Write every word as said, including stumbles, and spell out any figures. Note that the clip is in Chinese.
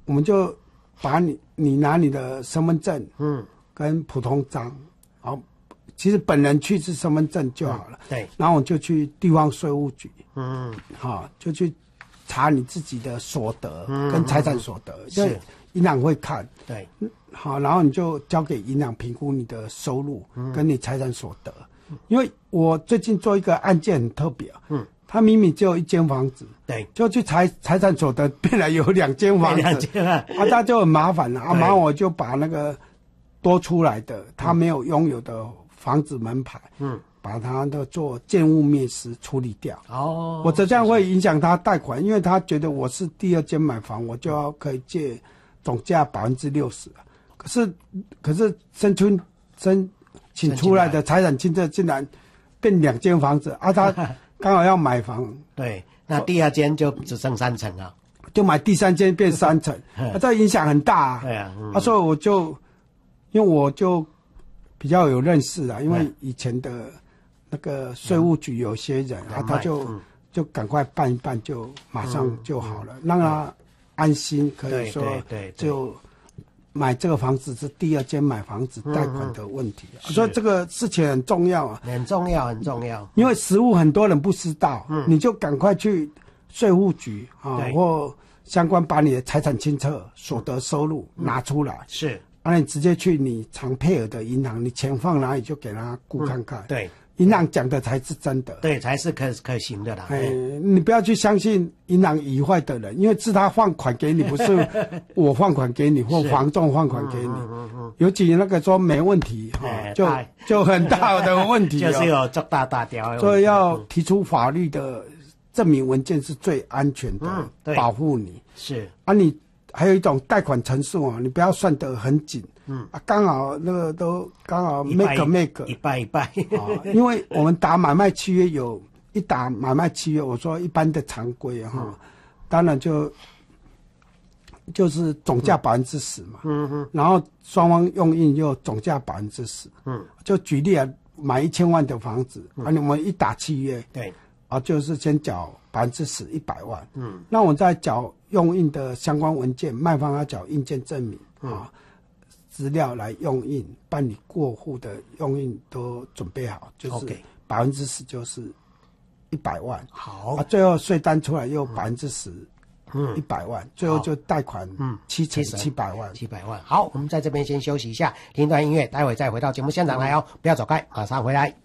我们就把你你拿你的身份证，嗯，跟普通章，好，其实本人去是身份证就好了， 嗯、对， 然后我就去地方税务局， 嗯， 好，就去查你自己的所得跟财产所得，嗯、因为银行会看， 对， 好，然后你就交给银行评估你的收入跟你财产所得，嗯、因为我最近做一个案件很特别，嗯。他明明只有一间房子， 对， 就去财财产所得变来有两间房子， 两间啊， 啊，他就很麻烦了，啊，麻烦我就把那个多出来的他没有拥有的房子门牌，嗯，把它的做建物灭失处理掉。哦，我这样会影响他贷款，因为他觉得我是第二间买房，我就要可以借总价百分之六十，可是可是申请申请出来的财产清册竟然变两间房子啊，他。刚好要买房， 对，那第二间就只剩三层了， 就买第三间变三层，啊，这影响很大啊。 对啊，嗯、 啊，所以我就，因为我就比较有认识啊，因为以前的那个税务局有些人、嗯、啊，他就、嗯、就赶快办一办，就马上就好了，嗯、让他安心，可以说就。买这个房子是第二间买房子贷款的问题、啊嗯，所以这个事情很重要啊， 很重要，很重要。 因为实务很多人不知道，嗯、你就赶快去税务局啊，或相关把你的财产清册、所得收入拿出来， 嗯、是， 啊，你直接去你常配合的银行，你钱放哪里就给他估看看， 嗯、对。 银行讲的才是真的， 对，才是可可行的啦。 哎，你不要去相信银行以外的人，因为是他放款给你，不是我放款给你或房仲放款给你。嗯嗯嗯、尤其那个说没问题，哈、哦，就就很大的问题、哦， 就是有做大大条。 所以要提出法律的证明文件是最安全的，嗯、保护你。 是啊，你还有一种贷款成数啊，你不要算得很紧。嗯啊，刚好那个都刚好 make make 一半一半啊，因为我们打买卖契约有一打买卖契约，我说一般的常规哈、嗯，当然就就是总价百分之十嘛，嗯嗯，然后双方用印又总价百分之十，嗯，就举例啊，买一千万的房子，嗯、啊，你们一打契约， 对， 啊，就是先缴百分之十一百万，嗯，那我再缴用印的相关文件，卖方要缴印鉴证明、嗯、啊。资料来用印，办理过户的用印都准备好，就是百分之十就是一百万。 好， 啊，最后税单出来又百分之十，嗯，一百万，最后就贷款，嗯，七成七百万， 七百万。好，我们在这边先休息一下，听段音乐，待会再回到节目现场来哦，不要走开，马上回来。